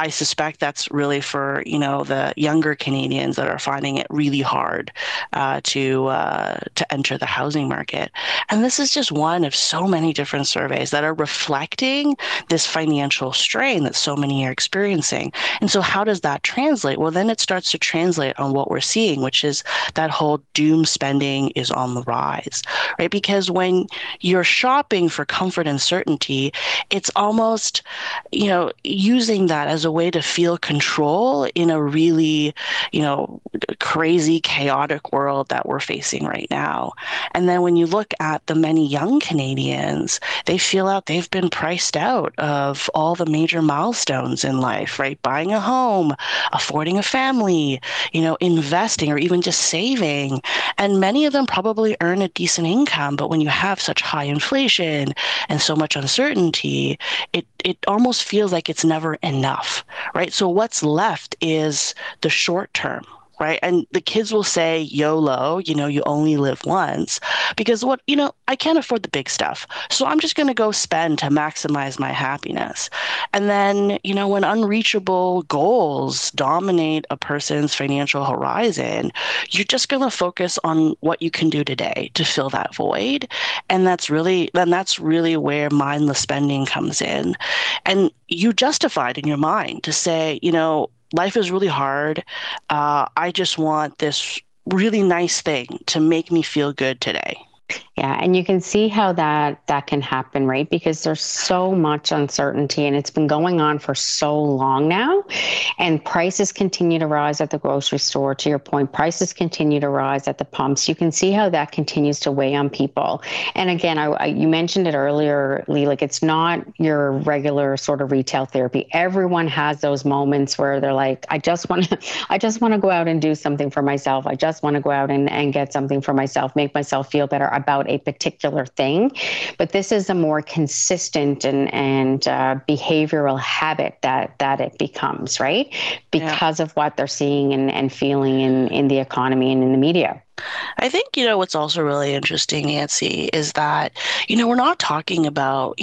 I suspect that's really for, the younger Canadians that are finding it really hard to enter the housing market. And this is just one of so many different surveys that are reflecting this financial strain that so many are experiencing. And so how does that translate? Well, then it starts to translate on what we're seeing, which is that whole doom spending is on the rise, right? Because when you're shopping for comfort and certainty, it's almost, using that as a way to feel control in a really, crazy, chaotic world that we're facing right now. And then when you look at the many young Canadians, they feel out they've been priced out of all the major milestones in life, right? Buying a home, affording a family, investing or even just saving. And many of them probably earn a decent income, but when you have such high inflation and so much uncertainty, it almost feels like it's never enough, right? So what's left is the short term, right? And the kids will say YOLO, you only live once, because I can't afford the big stuff. So I'm just going to go spend to maximize my happiness. And then, when unreachable goals dominate a person's financial horizon, you're just going to focus on what you can do today to fill that void. And that's really where mindless spending comes in. And you justify it in your mind to say, life is really hard. I just want this really nice thing to make me feel good today. Yeah, and you can see how that can happen, right? Because there's so much uncertainty and it's been going on for so long now. And prices continue to rise at the grocery store. To your point, prices continue to rise at the pumps. You can see how that continues to weigh on people. And again, you mentioned it earlier, Lee, like it's not your regular sort of retail therapy. Everyone has those moments where they're like, I just want to go out and do something for myself. I just want to go out and get something for myself, make myself feel better about a particular thing. But this is a more consistent and behavioral habit that it becomes, right? Yeah. Because of what they're seeing and feeling in the economy and in the media. I think, what's also really interesting, Nancy, is that, we're not talking about,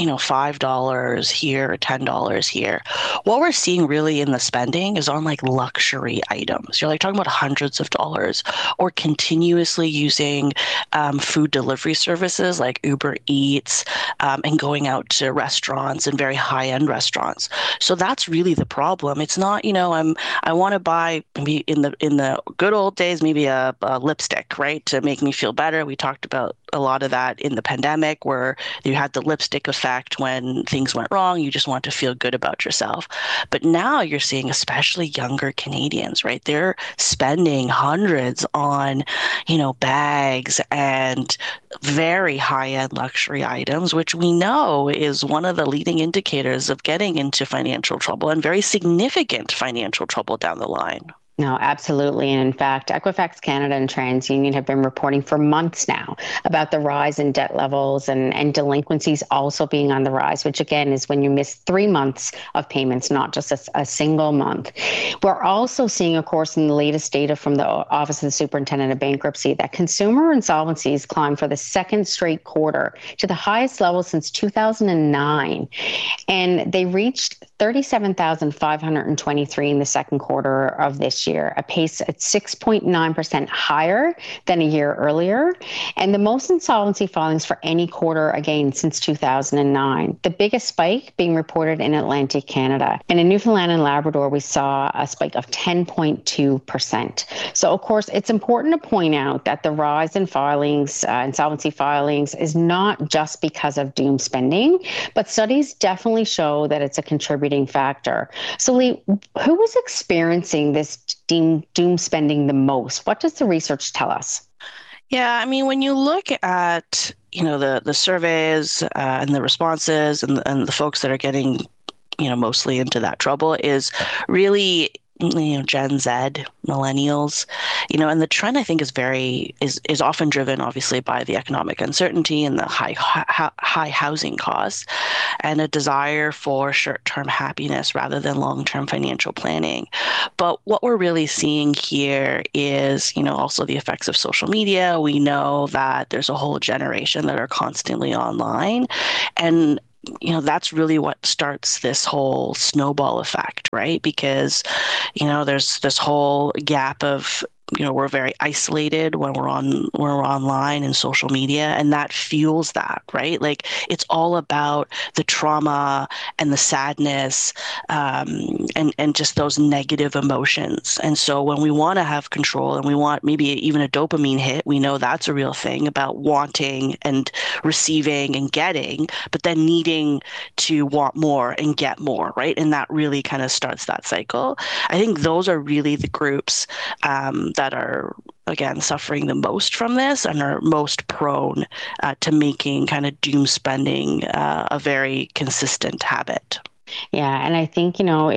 $5 here or $10 here. What we're seeing really in the spending is on like luxury items. You're like talking about hundreds of dollars or continuously using food delivery services like Uber Eats and going out to restaurants and very high-end restaurants. So that's really the problem. It's not, I want to buy maybe in the good old days, maybe a lipstick, right, to make me feel better. We talked about a lot of that in the pandemic where you had the lipstick effect when things went wrong. You just want to feel good about yourself. But now you're seeing especially younger Canadians, right? They're spending hundreds on, bags and very high-end luxury items, which we know is one of the leading indicators of getting into financial trouble and very significant financial trouble down the line. No, absolutely. And in fact, Equifax Canada and TransUnion have been reporting for months now about the rise in debt levels and delinquencies also being on the rise, which again is when you miss 3 months of payments, not just a single month. We're also seeing, of course, in the latest data from the Office of the Superintendent of Bankruptcy, that consumer insolvencies climbed for the second straight quarter to the highest level since 2009. And they reached 37,523 in the second quarter of this year, a pace at 6.9% higher than a year earlier, and the most insolvency filings for any quarter again since 2009. The biggest spike being reported in Atlantic Canada. And in Newfoundland and Labrador, we saw a spike of 10.2%. So, of course, it's important to point out that the rise in filings, insolvency filings, is not just because of doom spending, but studies definitely show that it's a contributing factor. So, Lee, who was experiencing this doom spending the most? What does the research tell us? Yeah, I mean, when you look at, the surveys and the responses and the folks that are getting, mostly into that trouble is really Gen Z, millennials, and the trend I think is often driven obviously by the economic uncertainty and the high housing costs and a desire for short-term happiness rather than long-term financial planning. But what we're really seeing here is, also the effects of social media. We know that there's a whole generation that are constantly online and that's really what starts this whole snowball effect, right? Because, there's this whole gap of, we're very isolated when we're online and social media, and that fuels that, right? Like it's all about the trauma and the sadness, and just those negative emotions. And so when we want to have control and we want maybe even a dopamine hit, we know that's a real thing about wanting and receiving and getting, but then needing to want more and get more, right? And that really kind of starts that cycle. I think those are really the groups that are, again, suffering the most from this and are most prone to making kind of doom spending a very consistent habit. Yeah. And I think,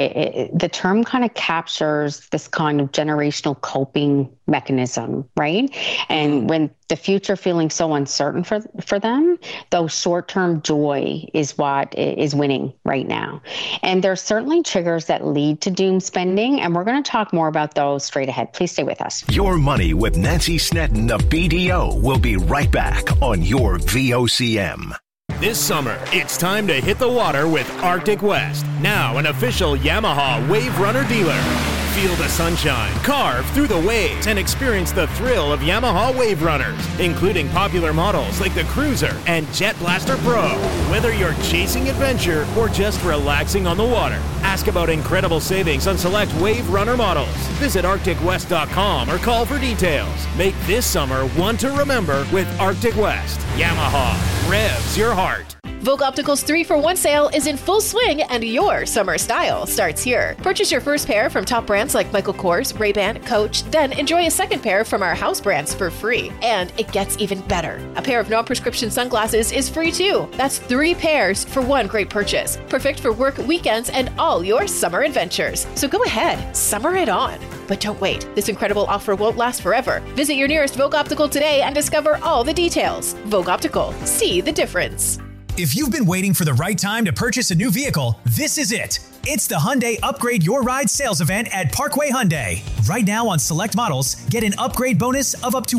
the term kind of captures this kind of generational coping mechanism, right? And when the future feeling so uncertain for them, though short-term joy is what is winning right now. And there's certainly triggers that lead to doom spending. And we're going to talk more about those straight ahead. Please stay with us. Your Money with Nancy Snedden of BDO will be right back on your VOCM. This summer, it's time to hit the water with Arctic West, now an official Yamaha Wave Runner dealer. Feel the sunshine, carve through the waves, and experience the thrill of Yamaha Wave Runners, including popular models like the Cruiser and Jet Blaster Pro. Whether you're chasing adventure or just relaxing on the water, ask about incredible savings on select Wave Runner models. Visit ArcticWest.com or call for details. Make this summer one to remember with Arctic West. Yamaha revs your heart. Vogue Optical's 3-for-1 sale is in full swing, and your summer style starts here. Purchase your first pair from top brands like Michael Kors, Ray-Ban, Coach, then enjoy a second pair from our house brands for free. And it gets even better. A pair of non-prescription sunglasses is free too. That's 3 pairs for one great purchase. Perfect for work, weekends, and all your summer adventures. So go ahead, summer it on. But don't wait. This incredible offer won't last forever. Visit your nearest Vogue Optical today and discover all the details. Vogue Optical. See the difference. If you've been waiting for the right time to purchase a new vehicle, this is it. It's the Hyundai Upgrade Your Ride sales event at Parkway Hyundai. Right now on select models, get an upgrade bonus of up to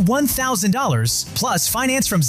$1,000, plus finance from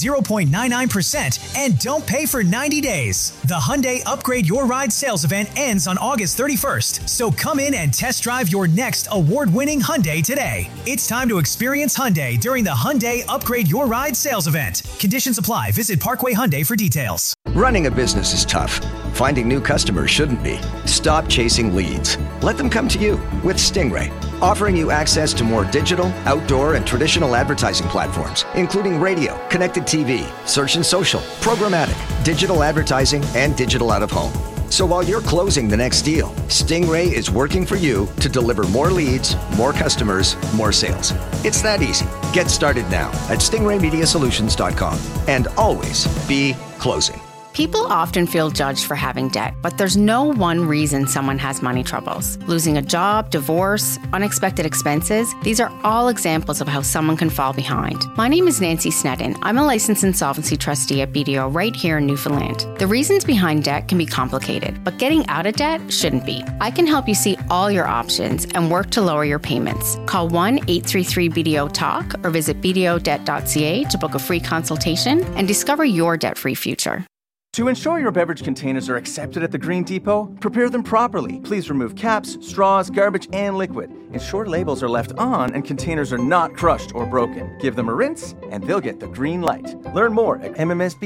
0.99% and don't pay for 90 days. The Hyundai Upgrade Your Ride sales event ends on August 31st, so come in and test drive your next award-winning Hyundai today. It's time to experience Hyundai during the Hyundai Upgrade Your Ride sales event. Conditions apply. Visit Parkway Hyundai for details. Running a business is tough. Finding new customers shouldn't be. Stop chasing leads. Let them come to you with Stingray, offering you access to more digital, outdoor, and traditional advertising platforms, including radio, connected TV, search and social, programmatic, digital advertising, and digital out-of-home. So while you're closing the next deal, Stingray is working for you to deliver more leads, more customers, more sales. It's that easy. Get started now at stingraymediasolutions.com and always be closing. People often feel judged for having debt, but there's no one reason someone has money troubles. Losing a job, divorce, unexpected expenses, these are all examples of how someone can fall behind. My name is Nancy Snedden. I'm a licensed insolvency trustee at BDO right here in Newfoundland. The reasons behind debt can be complicated, but getting out of debt shouldn't be. I can help you see all your options and work to lower your payments. Call 1-833-BDO-TALK or visit bdodebt.ca to book a free consultation and discover your debt-free future. To ensure your beverage containers are accepted at the Green Depot, prepare them properly. Please remove caps, straws, garbage, and liquid. Ensure labels are left on and containers are not crushed or broken. Give them a rinse and they'll get the green light. Learn more at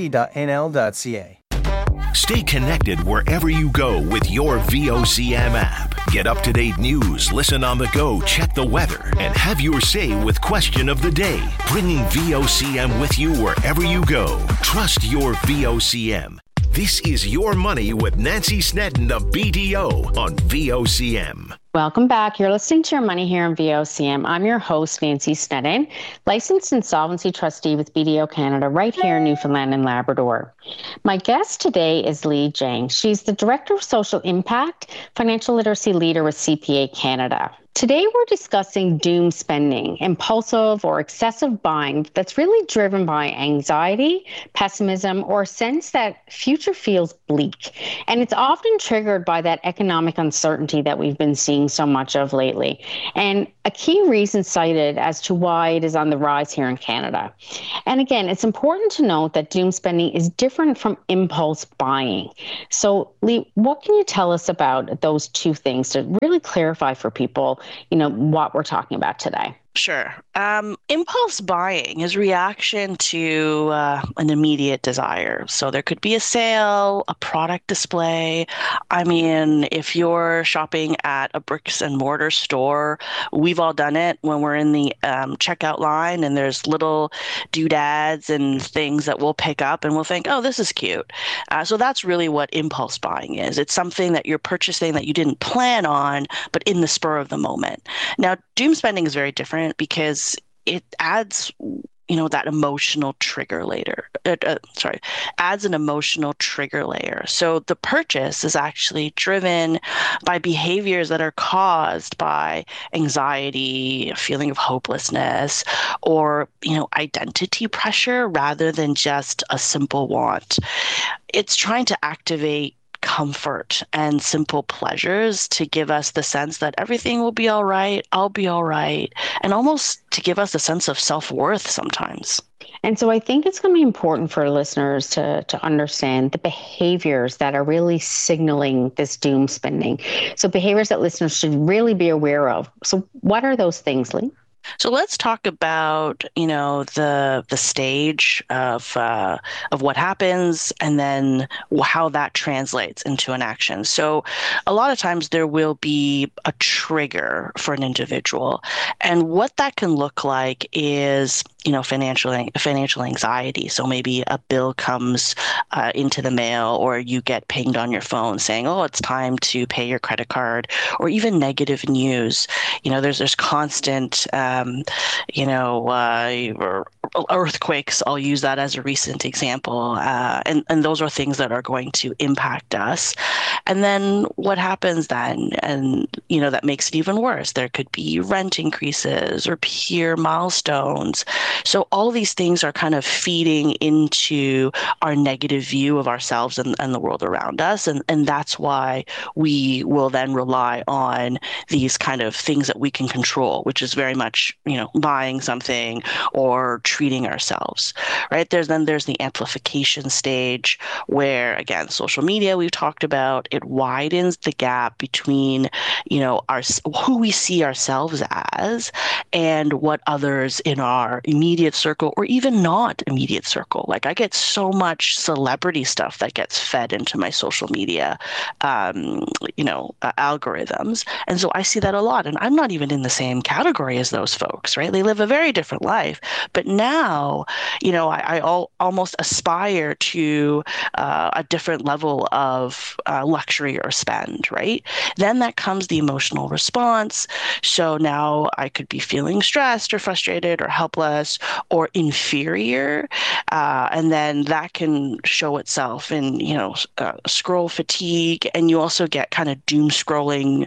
mmsb.nl.ca. Stay connected wherever you go with your VOCM app. Get up-to-date news, listen on the go, check the weather, and have your say with Question of the Day. Bringing VOCM with you wherever you go. Trust your VOCM. This is Your Money with Nancy Snedden of BDO on VOCM. Welcome back. You're listening to Your Money here on VOCM. I'm your host, Nancy Snedden, licensed insolvency trustee with BDO Canada right here in Newfoundland and Labrador. My guest today is Lee Jang. She's the Director of Social Impact, Financial Literacy Leader with CPA Canada. Today, we're discussing doom spending, impulsive or excessive buying that's really driven by anxiety, pessimism, or a sense that future feels bleak. And it's often triggered by that economic uncertainty that we've been seeing so much of lately. And a key reason cited as to why it is on the rise here in Canada. And again, it's important to note that doom spending is different from impulse buying. So, Lee, what can you tell us about those two things to really clarify for people, what we're talking about today? Sure. Impulse buying is reaction to an immediate desire. So there could be a sale, a product display. I mean, if you're shopping at a bricks and mortar store, we've all done it when we're in the checkout line and there's little doodads and things that we'll pick up and we'll think, oh, this is cute. So that's really what impulse buying is. It's something that you're purchasing that you didn't plan on, but in the spur of the moment. Now, doom spending is very different because it adds, that emotional trigger layer. Adds an emotional trigger layer. So the purchase is actually driven by behaviors that are caused by anxiety, a feeling of hopelessness, or, identity pressure rather than just a simple want. It's trying to activate comfort and simple pleasures to give us the sense that everything will be all right, I'll be all right, and almost to give us a sense of self-worth sometimes. And so I think it's going to be important for listeners to understand the behaviors that are really signaling this doom spending. So behaviors that listeners should really be aware of. So what are those things, Lee? So let's talk about, the stage of what happens and then how that translates into an action. So a lot of times there will be a trigger for an individual. And what that can look like is, financial anxiety. So maybe a bill comes into the mail or you get pinged on your phone saying, oh, it's time to pay your credit card, or even negative news. There's constant, earthquakes. I'll use that as a recent example. And those are things that are going to impact us. And then what happens then? And, that makes it even worse. There could be rent increases or peer milestones. So all these things are kind of feeding into our negative view of ourselves and the world around us. And that's why we will then rely on these kind of things that we can control, which is very much, buying something or treating ourselves, right? There's the amplification stage where, again, social media we've talked about, it widens the gap between, who we see ourselves as and what others in our immediate circle or even not immediate circle. Like I get so much celebrity stuff that gets fed into my social media, algorithms. And so I see that a lot. And I'm not even in the same category as those folks, right? They live a very different life. But now, I almost aspire to a different level of luxury or spend, right? Then that comes the emotional response. So now I could be feeling stressed or frustrated or helpless or inferior. And then that can show itself in, scroll fatigue. And you also get kind of doom scrolling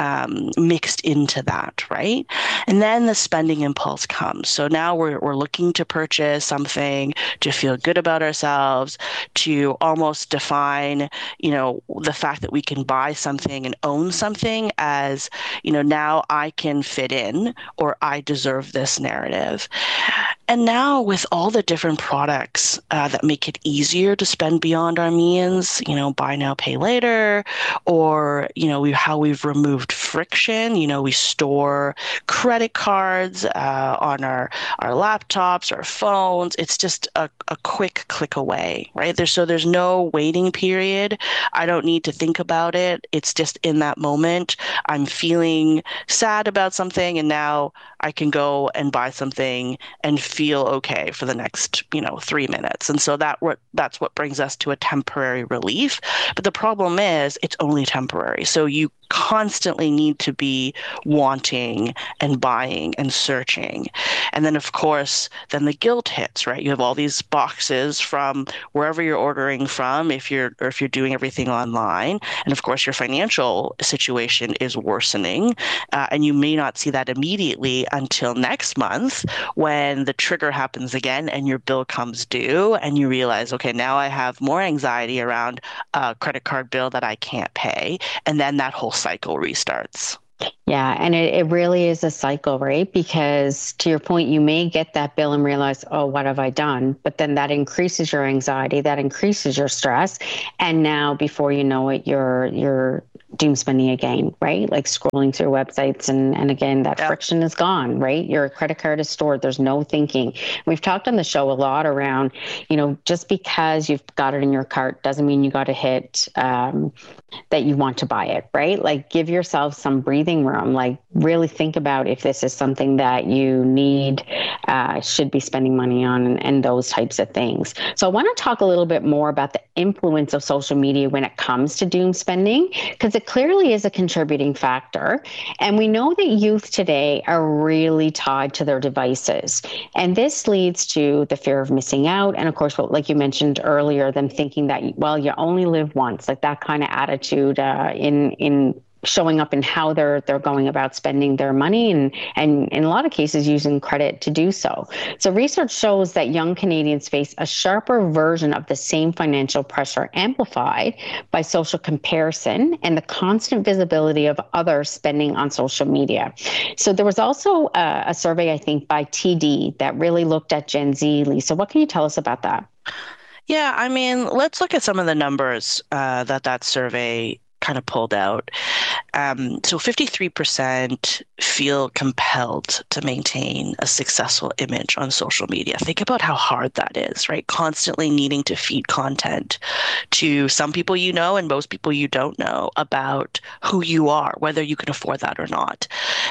mixed into that, right? And then the spending impulse comes. So now we're looking to purchase something to feel good about ourselves, to almost define, the fact that we can buy something and own something as, now I can fit in or I deserve this narrative. And now with all the different products that make it easier to spend beyond our means, buy now, pay later, or, how we've removed friction, we store credit cards on our laptops, our phones. It's just a quick click away, right? There's no waiting period. I don't need to think about it. It's just in that moment, I'm feeling sad about something and now I can go and buy something and feel okay for the next, 3 minutes. And so that's what brings us to a temporary relief. But the problem is it's only temporary. So you constantly need to be wanting and buying and searching. And then, of course, then the guilt hits, right? You have all these boxes from wherever you're ordering from, if you're doing everything online. And of course, your financial situation is worsening. And you may not see that immediately until next month when the trigger happens again and your bill comes due and you realize, okay, now I have more anxiety around a credit card bill that I can't pay. And then that whole cycle restarts. Yeah, and it really is a cycle, right? Because to your point, you may get that bill and realize, oh, what have I done? But then that increases your anxiety, that increases your stress. And now before you know it, you're doom spending again, right? Like scrolling through websites and again, that friction is gone, right? Your credit card is stored. There's no thinking. We've talked on the show a lot around, just because you've got it in your cart doesn't mean you got to hit that you want to buy it, right? Like give yourself some breathing room, like really think about if this is something that you need, should be spending money on and those types of things. So I want to talk a little bit more about the influence of social media when it comes to doom spending, because it clearly is a contributing factor. And we know that youth today are really tied to their devices. And this leads to the fear of missing out. And of course, like you mentioned earlier, them thinking that, well, you only live once, like that kind of attitude in showing up in how they're going about spending their money and in a lot of cases using credit to do so. So research shows that young Canadians face a sharper version of the same financial pressure amplified by social comparison and the constant visibility of others spending on social media. So there was also a survey, I think, by TD that really looked at Gen Z. Lisa, what can you tell us about that? Yeah, I mean, let's look at some of the numbers that survey kind of pulled out. So 53% feel compelled to maintain a successful image on social media. Think about how hard that is, right? Constantly needing to feed content to some people you know and most people you don't know about who you are, whether you can afford that or not.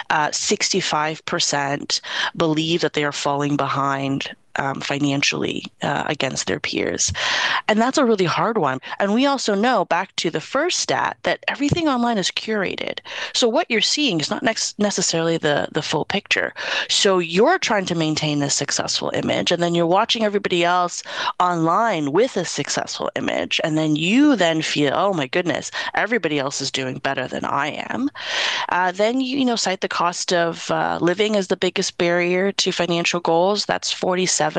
65% believe that they are falling behind financially against their peers. And that's a really hard one. And we also know, back to the first stat, that everything online is curated. So what you're seeing is not necessarily the full picture. So you're trying to maintain a successful image, and then you're watching everybody else online with a successful image. And then you then feel, oh my goodness, everybody else is doing better than I am. Then you cite the cost of living as the biggest barrier to financial goals. That's 47%.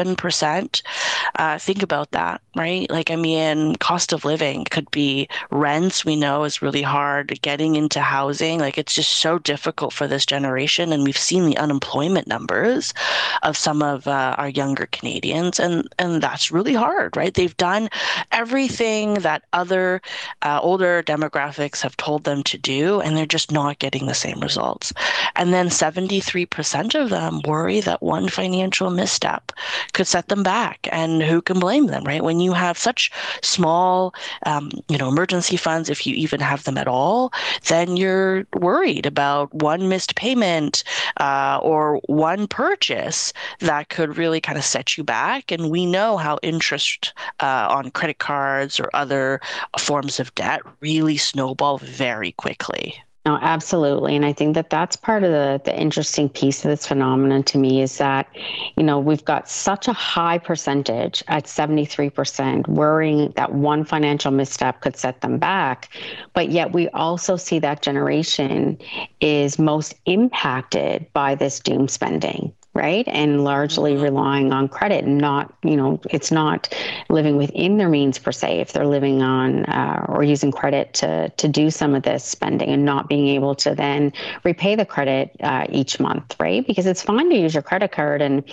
Think about that, right? Cost of living could be rents, we know is really hard, getting into housing. Like, it's just so difficult for this generation. And we've seen the unemployment numbers of some of our younger Canadians. And that's really hard, right? They've done everything that other older demographics have told them to do, and they're just not getting the same results. And then 73% of them worry that one financial misstep could set them back. And who can blame them, right? When you have such small, emergency funds, if you even have them at all, then you're worried about one missed payment or one purchase that could really kind of set you back. And we know how interest on credit cards or other forms of debt really snowball very quickly. No, absolutely. And I think that that's part of the interesting piece of this phenomenon to me is that, we've got such a high percentage at 73% worrying that one financial misstep could set them back. But yet we also see that generation is most impacted by this doom spending, right? And largely relying on credit and not, it's not living within their means per se, if they're living on or using credit to do some of this spending and not being able to then repay the credit each month, right? Because it's fine to use your credit card and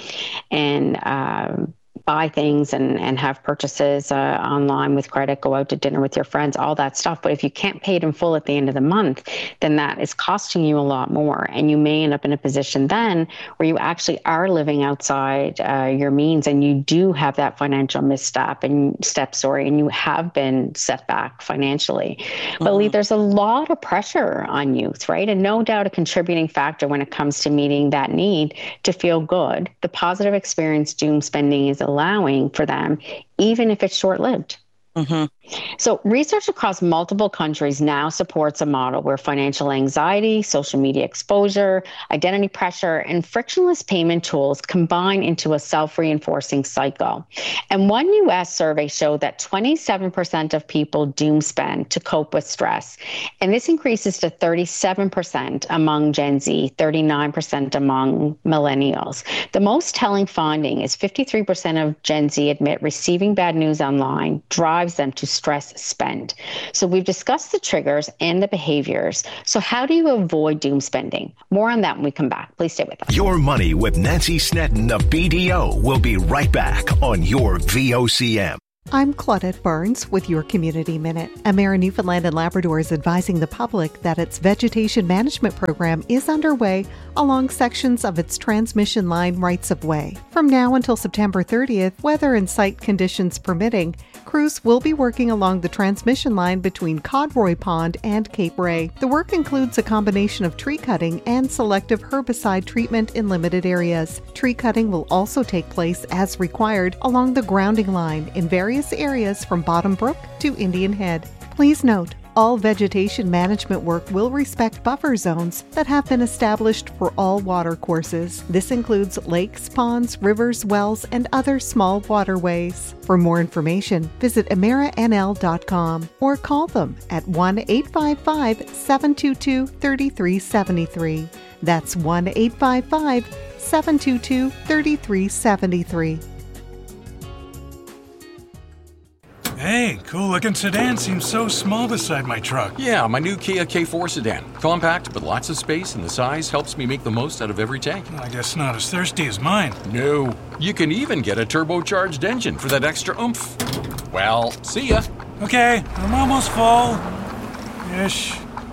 buy things and have purchases online with credit, go out to dinner with your friends, all that stuff. But if you can't pay it in full at the end of the month, then that is costing you a lot more. And you may end up in a position then where you actually are living outside your means and you do have that financial misstep and you have been set back financially. Mm-hmm. But Lee, there's a lot of pressure on youth, right? And no doubt a contributing factor when it comes to meeting that need to feel good. The positive experience doom spending is allowing for them, even if it's short-lived. Mm-hmm. So research across multiple countries now supports a model where financial anxiety, social media exposure, identity pressure, and frictionless payment tools combine into a self-reinforcing cycle. And one U.S. survey showed that 27% of people doom spend to cope with stress. And this increases to 37% among Gen Z, 39% among millennials. The most telling finding is 53% of Gen Z admit receiving bad news online drives them to stress spend. So we've discussed the triggers and the behaviors. So how do you avoid doom spending? More on that when we come back. Please stay with us. Your Money with Nancy Snedden of BDO will be right back on your VOCM. I'm Claudette Barnes with your Community Minute. Emera Newfoundland and Labrador is advising the public that its vegetation management program is underway along sections of its transmission line rights-of-way. From now until September 30th, weather and site conditions permitting, crews will be working along the transmission line between Codroy Pond and Cape Ray. The work includes a combination of tree cutting and selective herbicide treatment in limited areas. Tree cutting will also take place as required along the grounding line in various areas from Bottom Brook to Indian Head. Please note, all vegetation management work will respect buffer zones that have been established for all water courses. This includes lakes, ponds, rivers, wells, and other small waterways. For more information, visit emeranl.com or call them at 1-855-722-3373. That's 1-855-722-3373. Hey, cool-looking sedan seems so small beside my truck. Yeah, my new Kia K4 sedan. Compact, but lots of space, and the size helps me make the most out of every tank. I guess not as thirsty as mine. No. You can even get a turbocharged engine for that extra oomph. Well, see ya. Okay, I'm almost full. Ish.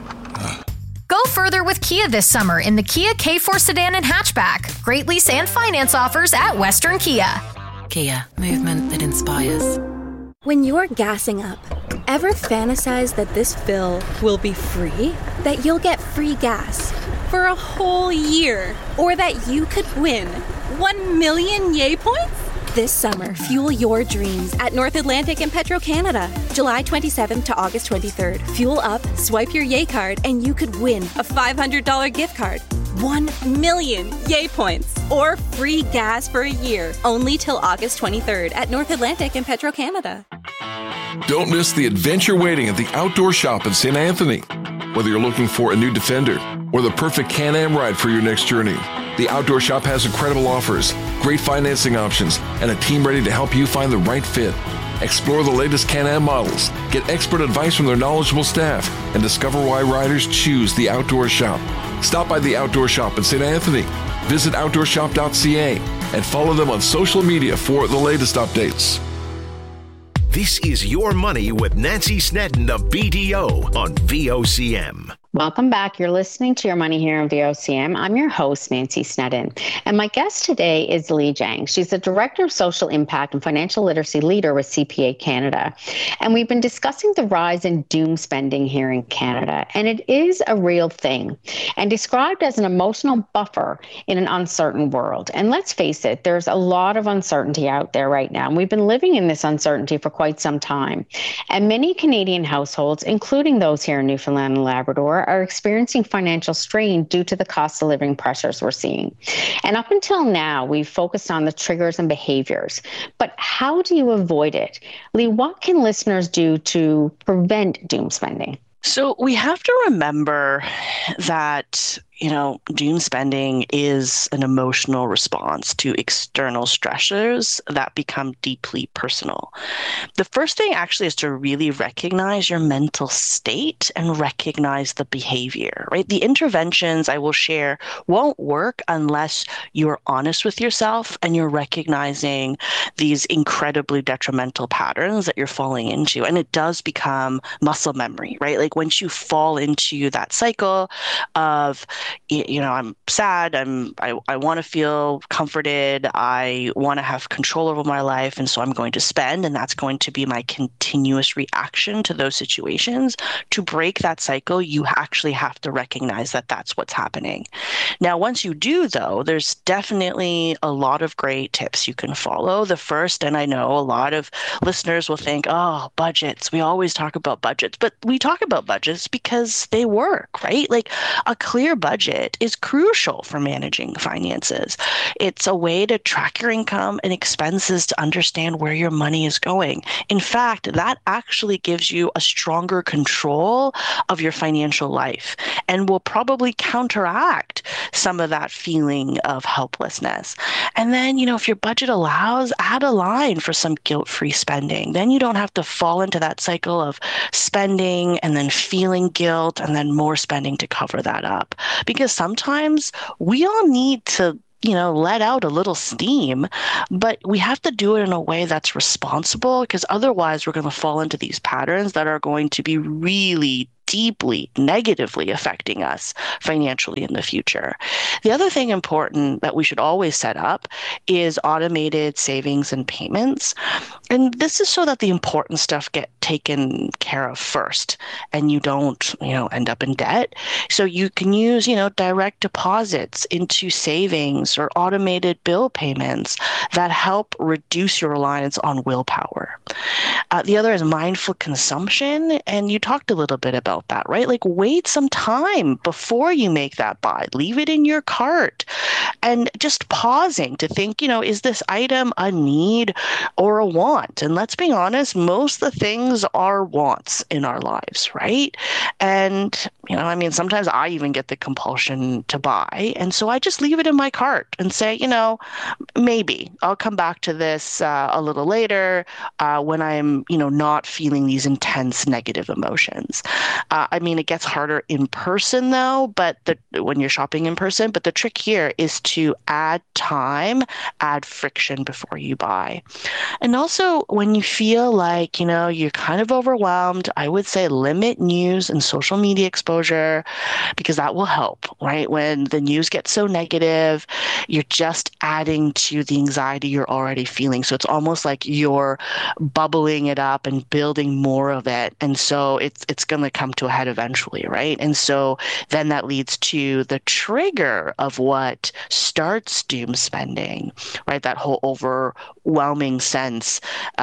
Go further with Kia this summer in the Kia K4 sedan and hatchback. Great lease and finance offers at Western Kia. Kia, movement that inspires. When you're gassing up, ever fantasize that this fill will be free? That you'll get free gas for a whole year? Or that you could win 1 million Yay points? This summer, fuel your dreams at North Atlantic and Petro-Canada. July 27th to August 23rd. Fuel up, swipe your Yay card, and you could win a $500 gift card. 1 million Yay points or free gas for a year. Only till August 23rd at North Atlantic and Petro-Canada. Don't miss the adventure waiting at the Outdoor Shop in St. Anthony. Whether you're looking for a new Defender or the perfect Can-Am ride for your next journey, the Outdoor Shop has incredible offers, great financing options, and a team ready to help you find the right fit. Explore the latest Can-Am models, get expert advice from their knowledgeable staff, and discover why riders choose the Outdoor Shop. Stop by the Outdoor Shop in St. Anthony. Visit outdoorshop.ca and follow them on social media for the latest updates. This is Your Money with Nancy Snedden of BDO on VOCM. Welcome back. You're listening to Your Money here on VOCM. I'm your host, Nancy Snedden. And my guest today is Lee Jang. She's the Director of Social Impact and Financial Literacy Leader with CPA Canada. And we've been discussing the rise in doom spending here in Canada. And it is a real thing and described as an emotional buffer in an uncertain world. And let's face it, there's a lot of uncertainty out there right now. And we've been living in this uncertainty for quite some time. And many Canadian households, including those here in Newfoundland and Labrador, are experiencing financial strain due to the cost of living pressures we're seeing. And up until now, we've focused on the triggers and behaviors. But how do you avoid it? Lee, what can listeners do to prevent doom spending? So we have to remember that, doom spending is an emotional response to external stressors that become deeply personal. The first thing actually is to really recognize your mental state and recognize the behavior, right? The interventions I will share won't work unless you're honest with yourself and you're recognizing these incredibly detrimental patterns that you're falling into. And it does become muscle memory, right? Like once you fall into that cycle of, I'm sad, I want to feel comforted, I want to have control over my life, and so I'm going to spend, and that's going to be my continuous reaction to those situations. To break that cycle, you actually have to recognize that that's what's happening. Now, once you do, though, there's definitely a lot of great tips you can follow. The first, and I know a lot of listeners will think, oh, budgets, we always talk about budgets, but we talk about budgets because they work, right? Like a clear budget budget is crucial for managing finances. It's a way to track your income and expenses to understand where your money is going. In fact, that actually gives you a stronger control of your financial life and will probably counteract some of that feeling of helplessness. And then, if your budget allows, add a line for some guilt-free spending. Then you don't have to fall into that cycle of spending and then feeling guilt and then more spending to cover that up. Because sometimes we all need to let out a little steam, but we have to do it in a way that's responsible, because otherwise we're going to fall into these patterns that are going to be really deeply negatively affecting us financially in the future. The other thing important that we should always set up is automated savings and payments. And this is so that the important stuff get taken care of first and you don't, end up in debt. So you can use, direct deposits into savings or automated bill payments that help reduce your reliance on willpower. The other is mindful consumption. And you talked a little bit about that, right? Like, wait some time before you make that buy. Leave it in your cart and just pausing to think, is this item a need or a want? And let's be honest, most of the things are wants in our lives, right? And, sometimes I even get the compulsion to buy. And so I just leave it in my cart and say, maybe I'll come back to this a little later when I'm, not feeling these intense negative emotions. It gets harder in person though, when you're shopping in person, but the trick here is to add time, add friction before you buy. And also when you feel like, you're kind of overwhelmed, I would say limit news and social media exposure, because that will help, right? When the news gets so negative, you're just adding to the anxiety you're already feeling. So it's almost like you're bubbling it up and building more of it. And so it's going to come to a head eventually, right? And so then that leads to the trigger of what starts doom spending, right? That whole overwhelming sense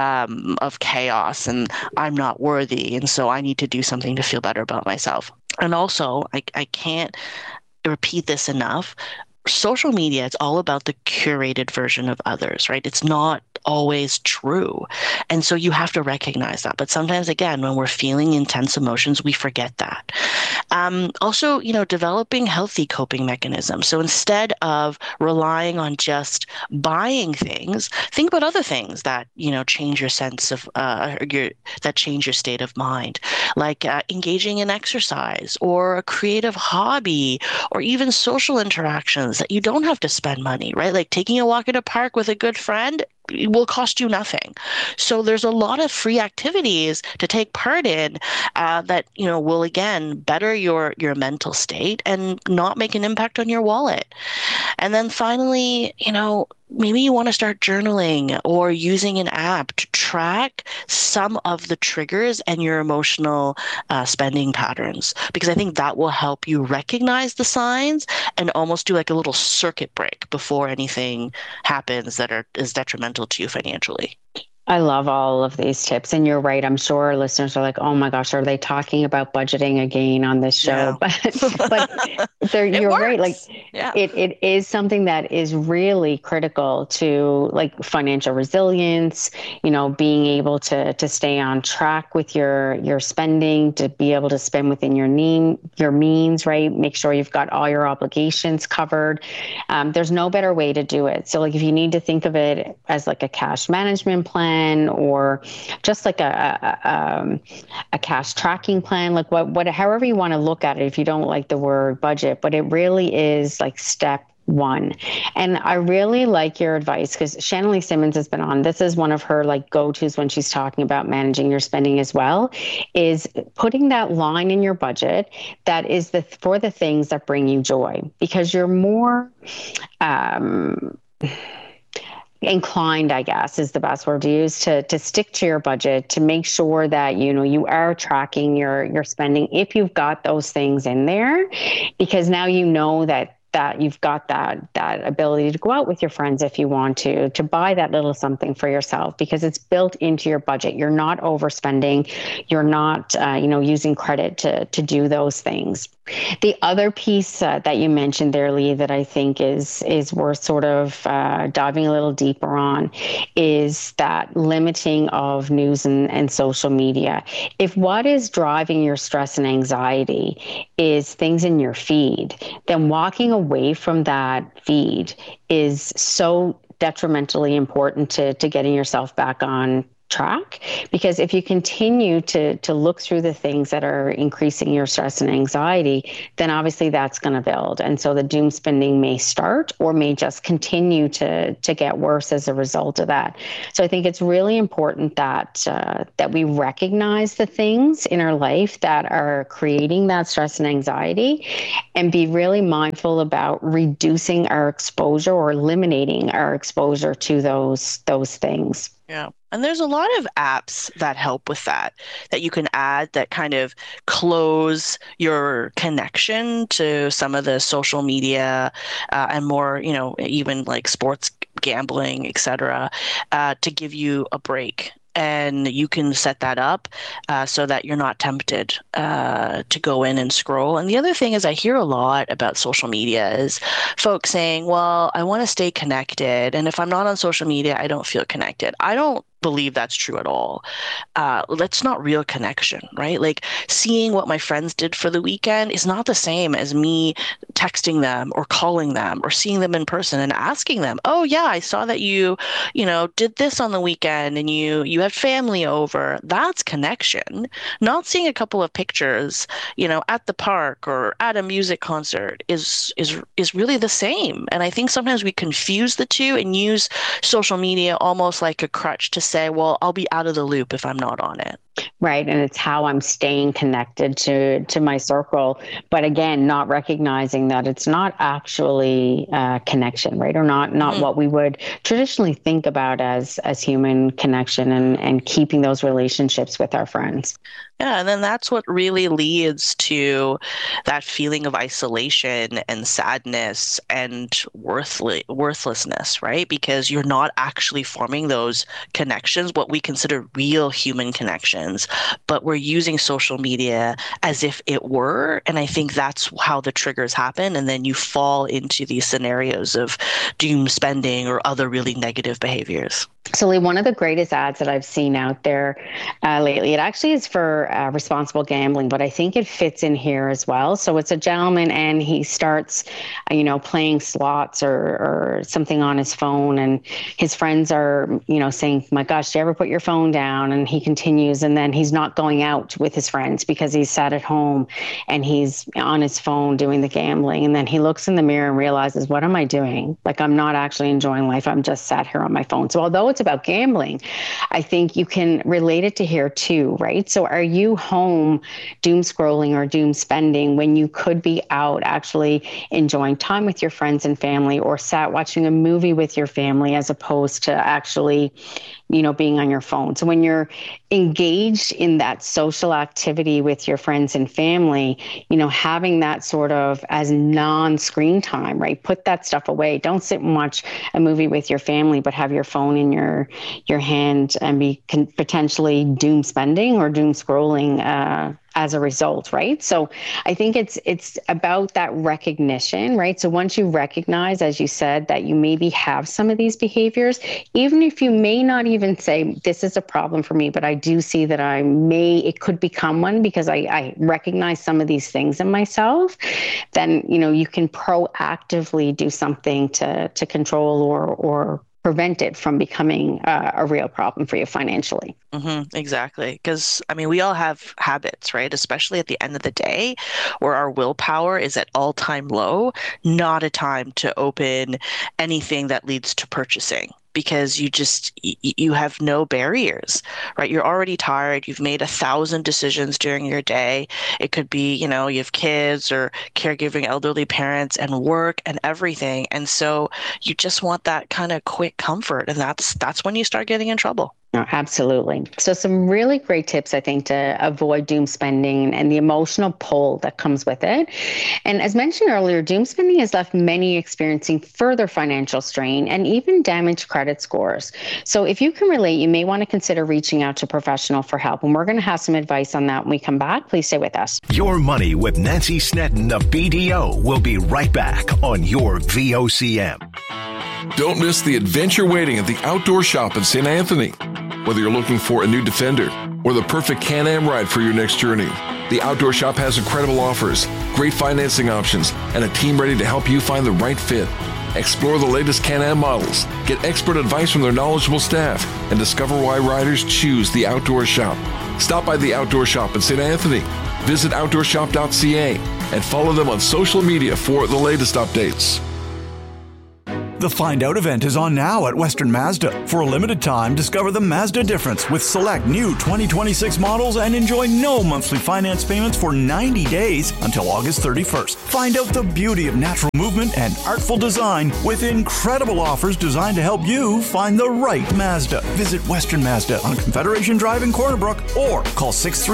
of chaos and I'm not worthy. And so I need to do something to feel better about myself. And also, I can't repeat this enough. Social media, it's all about the curated version of others, right? It's not always true. And so you have to recognize that. But sometimes, again, when we're feeling intense emotions, we forget that. Also, developing healthy coping mechanisms. So instead of relying on just buying things, think about other things that, change your sense of, that change your state of mind, like engaging in exercise or a creative hobby or even social interactions that you don't have to spend money, right? Like taking a walk in a park with a good friend, it will cost you nothing. So there's a lot of free activities to take part in that, will again better your mental state and not make an impact on your wallet. And then finally, maybe you want to start journaling or using an app to track some of the triggers and your emotional spending patterns, because I think that will help you recognize the signs and almost do like a little circuit break before anything happens that is detrimental to you financially. I love all of these tips. And you're right. I'm sure our listeners are like, oh my gosh, are they talking about budgeting again on this show? Yeah. But you're right. Like it is something that is really critical to like financial resilience, being able to stay on track with your spending, to be able to spend within your means, right? Make sure you've got all your obligations covered. There's no better way to do it. So like if you need to think of it as like a cash management plan, or just like a cash tracking plan, like however you want to look at it, if you don't like the word budget, but it really is like step one. And I really like your advice because Shannon Lee Simmons has been on. This is one of her like go-tos when she's talking about managing your spending as well, is putting that line in your budget that is for the things that bring you joy, because you're more inclined, I guess, is the best word to use, to stick to your budget, to make sure that, you are tracking your spending if you've got those things in there, because now you know that that you've got that ability to go out with your friends if you want to buy that little something for yourself, because it's built into your budget. You're not overspending. You're not, using credit to do those things. The other piece that you mentioned there, Lee, that I think is worth sort of diving a little deeper on is that limiting of news and social media. If what is driving your stress and anxiety is things in your feed, then walking away from that feed is so detrimentally important to getting yourself back on track. Because if you continue to look through the things that are increasing your stress and anxiety, then obviously that's going to build. And so the doom spending may start or may just continue to get worse as a result of that. So I think it's really important that we recognize the things in our life that are creating that stress and anxiety, and be really mindful about reducing our exposure or eliminating our exposure to those things. Yeah. And there's a lot of apps that help with that you can add that kind of close your connection to some of the social media and more, even like sports gambling, et cetera, to give you a break. And you can set that up so that you're not tempted to go in and scroll. And the other thing is I hear a lot about social media is folks saying, well, I want to stay connected. And if I'm not on social media, I don't feel connected. I don't believe that's true at all. That's not real connection, right? Like seeing what my friends did for the weekend is not the same as me texting them or calling them or seeing them in person and asking them, oh yeah, I saw that you did this on the weekend and you had family over. That's connection. Not seeing a couple of pictures, at the park or at a music concert is really the same. And I think sometimes we confuse the two and use social media almost like a crutch to say, well, I'll be out of the loop if I'm not on it. Right. And it's how I'm staying connected to my circle. But again, not recognizing that it's not actually connection, right? Or not what we would traditionally think about as human connection and keeping those relationships with our friends. Yeah, and then that's what really leads to that feeling of isolation and sadness and worthlessness, right? Because you're not actually forming those connections, what we consider real human connections, but we're using social media as if it were. And I think that's how the triggers happen. And then you fall into these scenarios of doom spending or other really negative behaviors. So Lee, one of the greatest ads that I've seen out there lately, it actually is for responsible gambling, but I think it fits in here as well. So it's a gentleman and he starts, playing slots or something on his phone, and his friends are, saying, my gosh, do you ever put your phone down? And he continues, and then he's not going out with his friends because he's sat at home and he's on his phone doing the gambling. And then he looks in the mirror and realizes, what am I doing? Like, I'm not actually enjoying life. I'm just sat here on my phone. So although it's about gambling, I think you can relate it to here too, right? So are you home doom scrolling or doom spending when you could be out actually enjoying time with your friends and family, or sat watching a movie with your family as opposed to actually, being on your phone? So when you're engaged in that social activity with your friends and family, having that sort of as non-screen time, right? Put that stuff away. Don't sit and watch a movie with your family, but have your phone in your hand and be potentially doom spending or doom scrolling as a result, right? So I think it's about that recognition, right? So once you recognize, as you said, that you maybe have some of these behaviors, even if you may not even say, this is a problem for me, but I do see that it could become one because I recognize some of these things in myself, then, you can proactively do something to control or prevent it from becoming a real problem for you financially. Mm-hmm, exactly. Because, we all have habits, right? Especially at the end of the day where our willpower is at all-time low, not a time to open anything that leads to purchasing. Because you have no barriers, right? You're already tired. You've made 1,000 decisions during your day. It could be, you have kids or caregiving elderly parents and work and everything. And so you just want that kind of quick comfort. And that's when you start getting in trouble. No, absolutely. So some really great tips, I think, to avoid doom spending and the emotional pull that comes with it. And as mentioned earlier, doom spending has left many experiencing further financial strain and even damaged credit scores. So if you can relate, you may want to consider reaching out to a professional for help. And we're going to have some advice on that when we come back. Please stay with us. Your Money with Nancy Snedden of BDO will be right back on your VOCM. Don't miss the adventure waiting at the Outdoor Shop in St. Anthony. Whether you're looking for a new Defender or the perfect Can-Am ride for your next journey, the Outdoor Shop has incredible offers, great financing options, and a team ready to help you find the right fit. Explore the latest Can-Am models, get expert advice from their knowledgeable staff, and discover why riders choose the Outdoor Shop. Stop by the Outdoor Shop in St. Anthony. Visit outdoorshop.ca and follow them on social media for the latest updates. The Find Out event is on now at Western Mazda. For a limited time, discover the Mazda difference with select new 2026 models and enjoy no monthly finance payments for 90 days until August 31st. Find out the beauty of natural movement and artful design with incredible offers designed to help you find the right Mazda. Visit Western Mazda on Confederation Drive in Corner Brook or call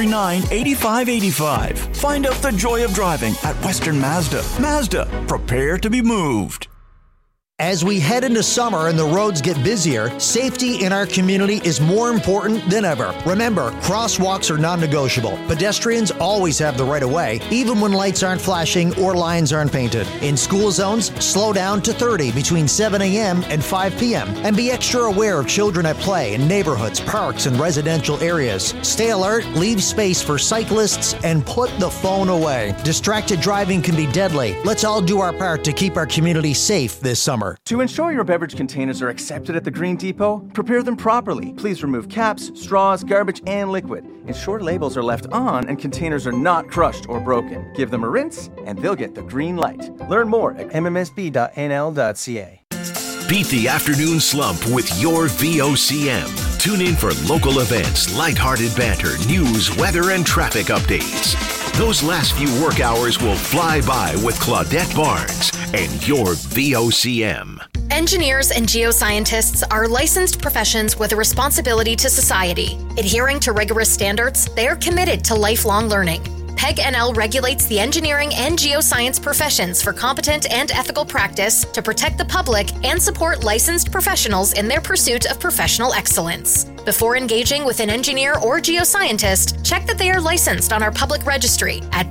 639-8585. Find out the joy of driving at Western Mazda. Mazda, prepare to be moved. As we head into summer and the roads get busier, safety in our community is more important than ever. Remember, crosswalks are non-negotiable. Pedestrians always have the right of way, even when lights aren't flashing or lines aren't painted. In school zones, slow down to 30 between 7 a.m. and 5 p.m. And be extra aware of children at play in neighborhoods, parks, and residential areas. Stay alert, leave space for cyclists, and put the phone away. Distracted driving can be deadly. Let's all do our part to keep our community safe this summer. To ensure your beverage containers are accepted at the Green Depot, prepare them properly. Please remove caps, straws, garbage, and liquid. Ensure labels are left on and containers are not crushed or broken. Give them a rinse and they'll get the green light. Learn more at mmsb.nl.ca. Beat the afternoon slump with your VOCM. Tune in for local events, lighthearted banter, news, weather, and traffic updates. Those last few work hours will fly by with Claudette Barnes and your VOCM. Engineers and geoscientists are licensed professions with a responsibility to society. Adhering to rigorous standards, they are committed to lifelong learning. PEG-NL regulates the engineering and geoscience professions for competent and ethical practice to protect the public and support licensed professionals in their pursuit of professional excellence. Before engaging with an engineer or geoscientist, check that they are licensed on our public registry at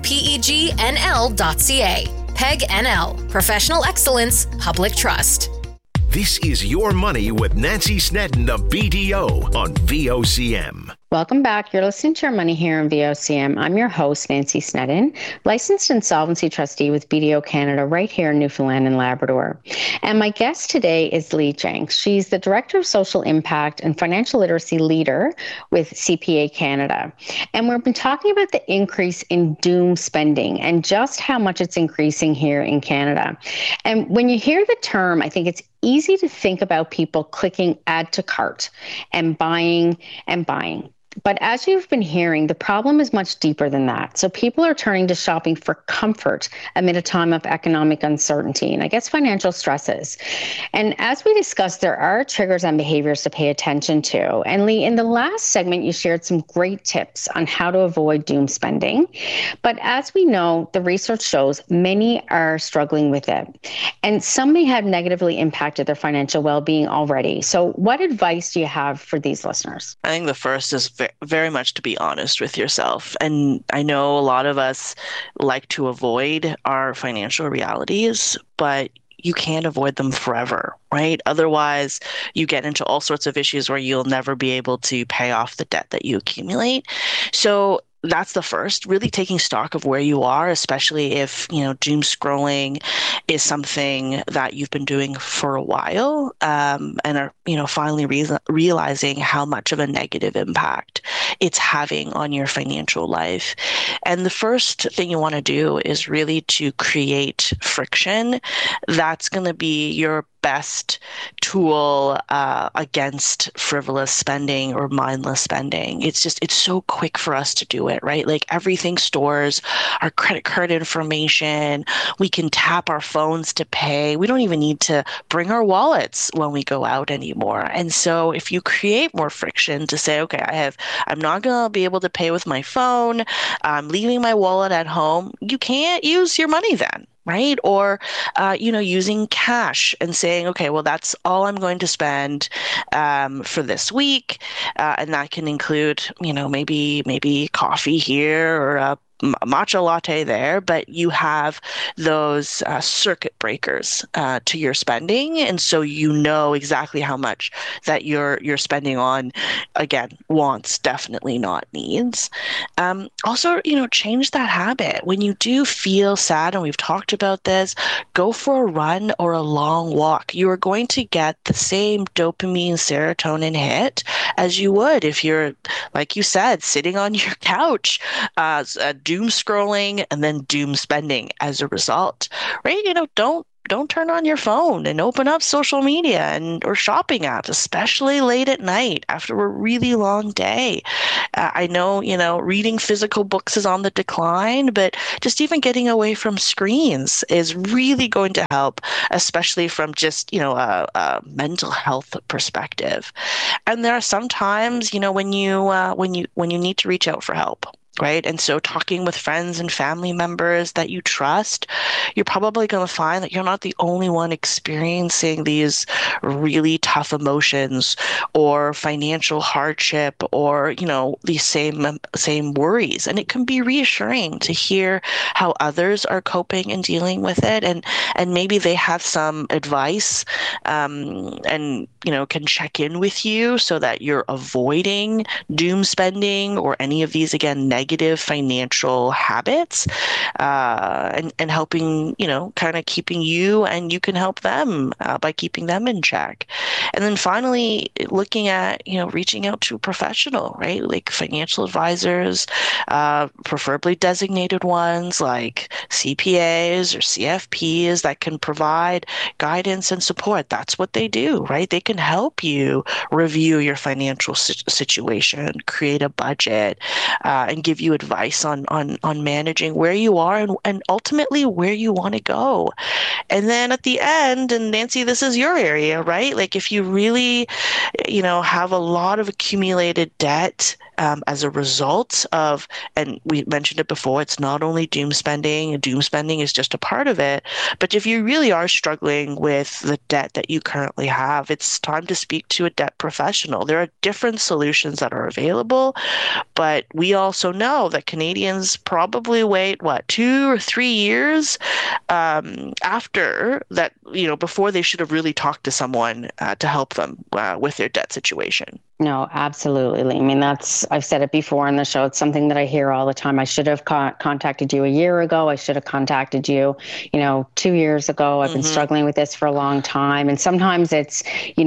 pegnl.ca. PEG-NL, Professional Excellence, Public Trust. This is Your Money with Nancy Snedden of BDO on VOCM. Welcome back. You're listening to Your Money here on VOCM. I'm your host, Nancy Snedden, licensed insolvency trustee with BDO Canada right here in Newfoundland and Labrador. And my guest today is Lee Jenks. She's the Director of Social Impact and Financial Literacy Leader with CPA Canada. And we've been talking about the increase in doom spending and just how much it's increasing here in Canada. And when you hear the term, I think it's easy to think about people clicking add to cart and buying and buying. But as you've been hearing, the problem is much deeper than that. So people are turning to shopping for comfort amid a time of economic uncertainty and I guess financial stresses. And as we discussed, there are triggers and behaviors to pay attention to. And Lee, in the last segment, you shared some great tips on how to avoid doom spending. But as we know, the research shows many are struggling with it. And some may have negatively impacted their financial well-being already. So what advice do you have for these listeners? I think the first is very much to be honest with yourself. And I know a lot of us like to avoid our financial realities, but you can't avoid them forever, right? Otherwise, you get into all sorts of issues where you'll never be able to pay off the debt that you accumulate. So that's the first, really taking stock of where you are, especially if, doom scrolling is something that you've been doing for a while, and are, finally realizing how much of a negative impact it's having on your financial life. And the first thing you want to do is really to create friction. That's going to be your best tool against frivolous spending or mindless spending. It's so quick for us to do it, right? Like everything stores our credit card information. We can tap our phones to pay. We don't even need to bring our wallets when we go out anymore. And so if you create more friction to say, okay, I'm not going to be able to pay with my phone, I'm leaving my wallet at home, you can't use your money then. Right? Or, using cash and saying, okay, well, that's all I'm going to spend for this week. And that can include, maybe coffee here or a matcha latte there, but you have those circuit breakers to your spending, and so you know exactly how much that you're spending on, again, wants, definitely not needs. Also, change that habit. When you do feel sad, and we've talked about this, go for a run or a long walk. You are going to get the same dopamine, serotonin hit as you would if you're, like you said, sitting on your couch, doom scrolling and then doom spending as a result, right? Don't turn on your phone and open up social media or shopping apps, especially late at night after a really long day. I know, reading physical books is on the decline, but just even getting away from screens is really going to help, especially from just, a mental health perspective. And there are some times, when you need to reach out for help. Right. And so talking with friends and family members that you trust, you're probably going to find that you're not the only one experiencing these really tough emotions or financial hardship or, these same worries. And it can be reassuring to hear how others are coping and dealing with it. And maybe they have some advice and, can check in with you so that you're avoiding doom spending or any of these, again, negative financial habits, and helping, kind of keeping you, and you can help them by keeping them in check. And then finally, looking at, reaching out to a professional, right? Like financial advisors, preferably designated ones like CPAs or CFPs that can provide guidance and support. That's what they do, right? They can help you review your financial situation, create a budget, and give you advice on managing where you are and ultimately where you want to go. And then at the end, and Nancy, this is your area, right? Like if you really, have a lot of accumulated debt as a result of, and we mentioned it before, it's not only doom spending is just a part of it, but if you really are struggling with the debt that you currently have, it's time to speak to a debt professional. There are different solutions that are available, but we also know that Canadians probably wait, 2 or 3 years after that, before they should have really talked to someone to help them with their debt situation. No, absolutely. I mean, I've said it before on the show. It's something that I hear all the time. I should have contacted you a year ago. I should have contacted you, 2 years ago. I've been struggling with this for a long time. And sometimes it's,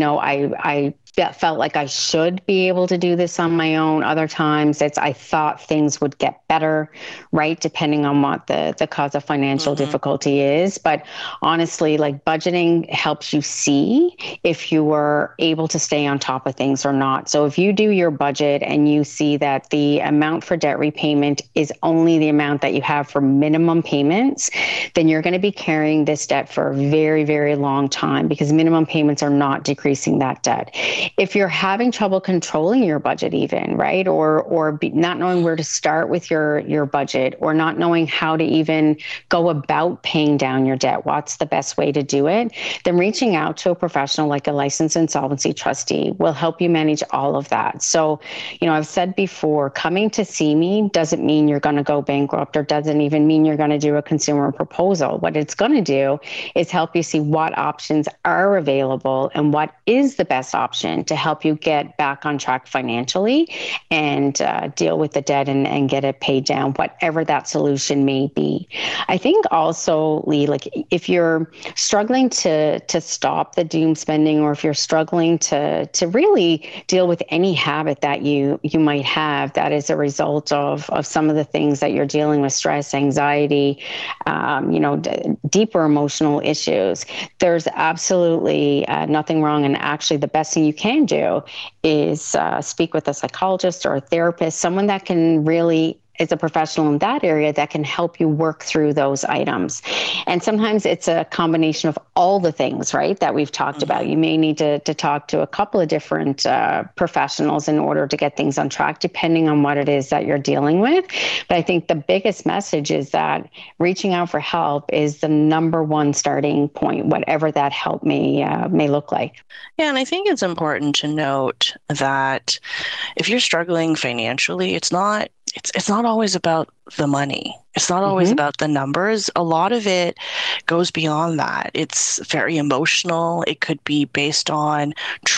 I felt like I should be able to do this on my own. Other times I thought things would get better, right? Depending on what the cause of financial difficulty is. But honestly, like budgeting helps you see if you were able to stay on top of things or not. So if you do your budget and you see that the amount for debt repayment is only the amount that you have for minimum payments, then you're going to be carrying this debt for a very, very long time because minimum payments are not decreasing that debt. If you're having trouble controlling your budget even, right, or not knowing where to start with your budget or not knowing how to even go about paying down your debt, what's the best way to do it, then reaching out to a professional like a licensed insolvency trustee will help you manage all of that. So, I've said before, coming to see me doesn't mean you're going to go bankrupt or doesn't even mean you're going to do a consumer proposal. What it's going to do is help you see what options are available and what is the best option solution to help you get back on track financially and deal with the debt and get it paid down, whatever that solution may be. I think also, Lee, like if you're struggling to stop the doom spending, or if you're struggling to really deal with any habit that you might have that is a result of some of the things that you're dealing with, stress, anxiety, deeper emotional issues, there's absolutely nothing wrong. And actually the best thing you can do is speak with a psychologist or a therapist, someone that can really is a professional in that area that can help you work through those items. And sometimes it's a combination of all the things, right, that we've talked about. You may need to talk to a couple of different professionals in order to get things on track, depending on what it is that you're dealing with. But I think the biggest message is that reaching out for help is the number one starting point, whatever that help may look like. Yeah, and I think it's important to note that if you're struggling financially, it's not always about the money. It's not always about the numbers. A lot of it goes beyond that. It's very emotional. It could be based on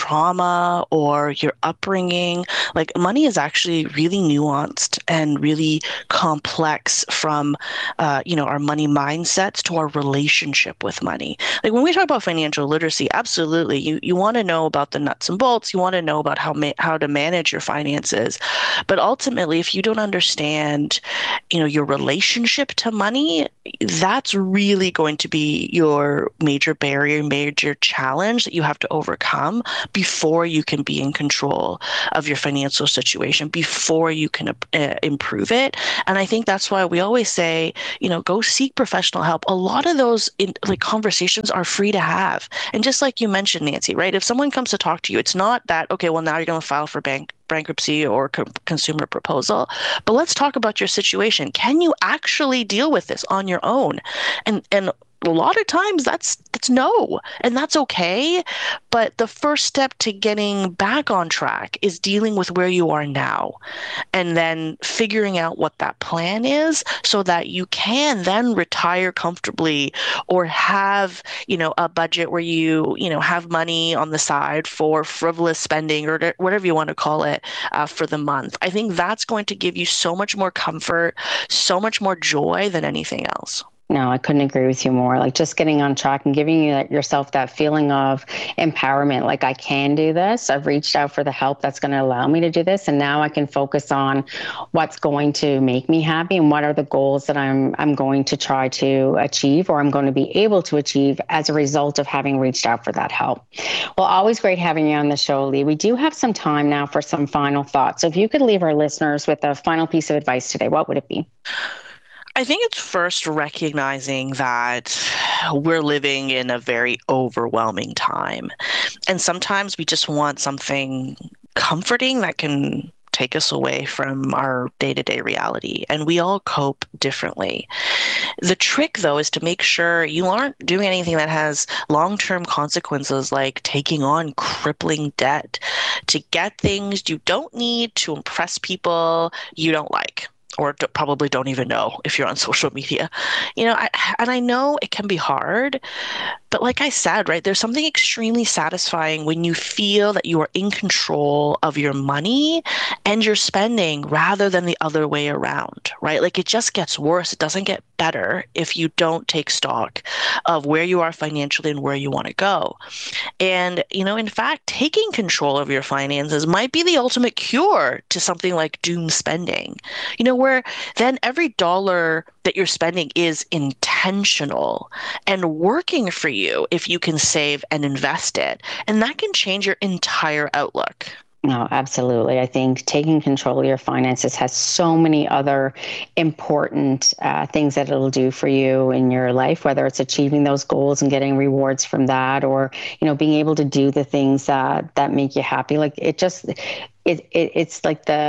trauma or your upbringing. Like money is actually really nuanced and really complex from, our money mindsets to our relationship with money. Like when we talk about financial literacy, absolutely, you want to know about the nuts and bolts. You want to know about how to manage your finances. But ultimately, if you don't understand, your relationship to money, that's really going to be your major barrier, major challenge that you have to overcome before you can be in control of your financial situation, before you can improve it. And I think that's why we always say, go seek professional help. A lot of those conversations are free to have. And just like you mentioned, Nancy, right? If someone comes to talk to you, it's not that, okay, well, now you're going to file for bankruptcy or consumer proposal, but let's talk about your situation. Can you actually deal with this on your own? And a lot of times that's no, and that's okay. But the first step to getting back on track is dealing with where you are now, and then figuring out what that plan is so that you can then retire comfortably or have, a budget where you have money on the side for frivolous spending or whatever you want to call it for the month. I think that's going to give you so much more comfort, so much more joy than anything else. No, I couldn't agree with you more. Like just getting on track and giving yourself that feeling of empowerment. Like I can do this. I've reached out for the help that's going to allow me to do this. And now I can focus on what's going to make me happy and what are the goals that I'm going to try to achieve, or I'm going to be able to achieve as a result of having reached out for that help. Well, always great having you on the show, Lee. We do have some time now for some final thoughts. So if you could leave our listeners with a final piece of advice today, what would it be? I think it's first recognizing that we're living in a very overwhelming time. And sometimes we just want something comforting that can take us away from our day-to-day reality. And we all cope differently. The trick, though, is to make sure you aren't doing anything that has long-term consequences, like taking on crippling debt to get things you don't need to impress people you don't like, or probably don't even know if you're on social media. I know it can be hard, but like I said, right, there's something extremely satisfying when you feel that you are in control of your money and your spending rather than the other way around, right? Like it just gets worse. It doesn't get better if you don't take stock of where you are financially and where you want to go. And, in fact, taking control of your finances might be the ultimate cure to something like doom spending, where then every dollar that you're spending is intentional and working for you if you can save and invest it. And that can change your entire outlook. No, absolutely. I think taking control of your finances has so many other important things that it'll do for you in your life, whether it's achieving those goals and getting rewards from that, or, being able to do the things that make you happy. Like it's like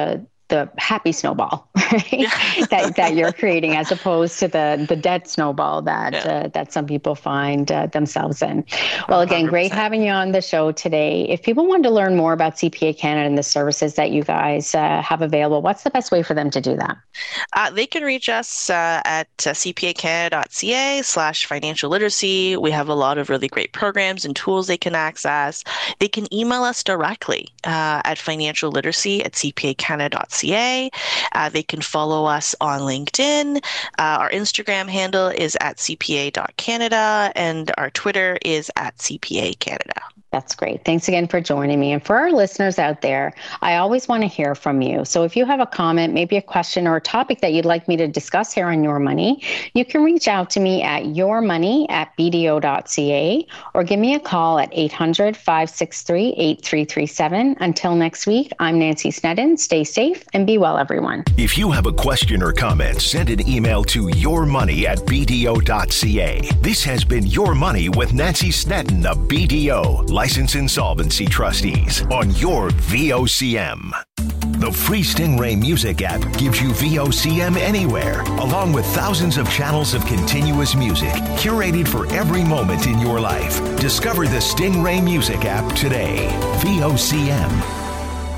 the happy snowball, right? that you're creating, as opposed to the dead snowball that some people find themselves in. Well, again, 100%. Great having you on the show today. If people want to learn more about CPA Canada and the services that you guys have available, what's the best way for them to do that? They can reach us at cpacanada.ca/financial literacy. We have a lot of really great programs and tools they can access. They can email us directly at financialliteracy@cpacanada.ca. They can follow us on LinkedIn. Our Instagram handle is at cpa.canada, and our Twitter is at CPA Canada. That's great. Thanks again for joining me. And for our listeners out there, I always want to hear from you. So if you have a comment, maybe a question or a topic that you'd like me to discuss here on Your Money, you can reach out to me at yourmoney@bdo.ca or give me a call at 800-563-8337. Until next week, I'm Nancy Sneddon. Stay safe and be well, everyone. If you have a question or comment, send an email to yourmoney@bdo.ca. This has been Your Money with Nancy Sneddon of BDO, Licensed Insolvency Trustees, on your VOCM. The free Stingray Music app gives you VOCM anywhere, along with thousands of channels of continuous music, curated for every moment in your life. Discover the Stingray Music app today. VOCM.